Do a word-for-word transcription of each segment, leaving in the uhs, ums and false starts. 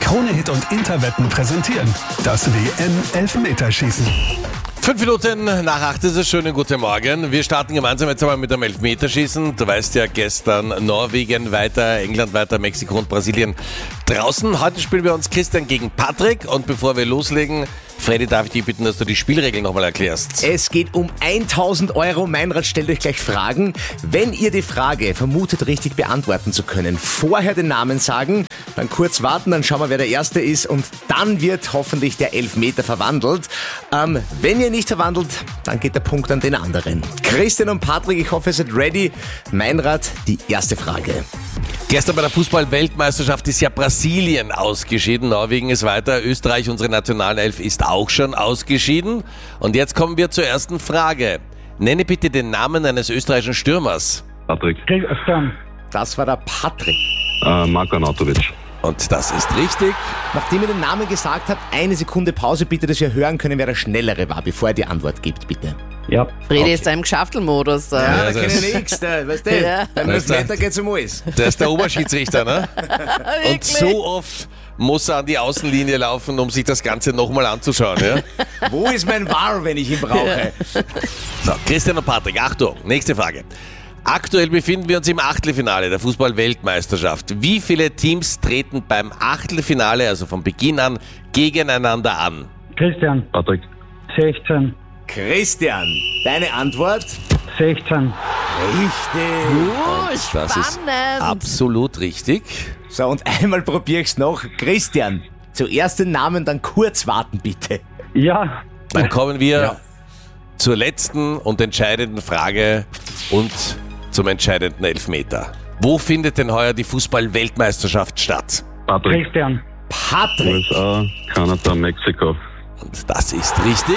Krone-Hit und Interwetten präsentieren das W M-Elfmeterschießen. Fünf Minuten nach acht ist es. Schönen guten Morgen. Wir starten gemeinsam jetzt einmal mit dem Elfmeterschießen. Du weißt ja, gestern Norwegen weiter, England weiter, Mexiko und Brasilien draußen. Heute spielen wir uns Christian gegen Patrick. Und bevor wir loslegen, Freddy, darf ich dich bitten, dass du die Spielregeln nochmal erklärst? Es geht um tausend Euro. Meinrad stellt euch gleich Fragen. Wenn ihr die Frage vermutet, richtig beantworten zu können, vorher den Namen sagen, dann kurz warten, dann schauen wir, wer der Erste ist und dann wird hoffentlich der Elfmeter verwandelt. Ähm, wenn ihr nicht verwandelt, dann geht der Punkt an den anderen. Christian und Patrick, ich hoffe, ihr seid ready. Meinrad, die erste Frage. Gestern bei der Fußball-Weltmeisterschaft ist ja Brasilien ausgeschieden. Norwegen ist weiter. Österreich, unsere Nationalelf, ist auch schon ausgeschieden. Und jetzt kommen wir zur ersten Frage. Nenne bitte den Namen eines österreichischen Stürmers. Patrick. Christian. Das war der Patrick. Äh, Marko Arnautovic. Und das ist richtig. Nachdem ihr den Namen gesagt habt, eine Sekunde Pause bitte, dass wir hören können, wer der Schnellere war, bevor er die Antwort gibt, bitte. Ja. Fredi Okay. ist da im Geschäftelmodus. Da. Ja, da also kenne ich es- nichts, da, weißt du? Ja. Beim Elfmeter geht's um alles. Der ist der Oberschiedsrichter, ne? Und Wirklich? so oft muss er an die Außenlinie laufen, um sich das Ganze nochmal anzuschauen. Ja? Wo ist mein V A R, wenn ich ihn brauche? So, Christian und Patrick, Achtung, nächste Frage. Aktuell befinden wir uns im Achtelfinale der Fußball-Weltmeisterschaft. Wie viele Teams treten beim Achtelfinale, also von Beginn an, gegeneinander an? Christian. Patrick. sechzehn. Christian, deine Antwort? sechzehn. Richtig. Uh, Das ist spannend. absolut richtig. So, und einmal probier ich's noch. Christian, zuerst den Namen, dann kurz warten, bitte. Ja. Dann kommen wir Ja. zur letzten und entscheidenden Frage und zum entscheidenden Elfmeter. Wo findet denn heuer die Fußball-Weltmeisterschaft statt? Patrick. Christian. Patrick. U S A, Kanada, Mexiko. Und das ist richtig.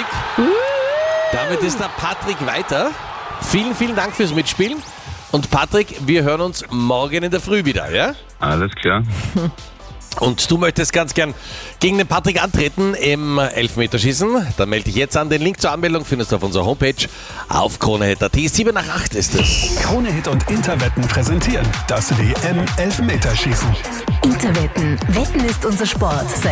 Damit ist der Patrick weiter. Vielen, vielen Dank fürs Mitspielen. Und Patrick, wir hören uns morgen in der Früh wieder, ja? Alles klar. Und du möchtest ganz gern gegen den Patrick antreten im Elfmeterschießen. Dann melde dich jetzt an. Den Link zur Anmeldung findest du auf unserer Homepage auf Krone-Hit punkt at. sieben nach acht ist es. Krone-Hit und Interwetten präsentieren das W M-Elfmeterschießen. Interwetten. Wetten ist unser Sport. Seit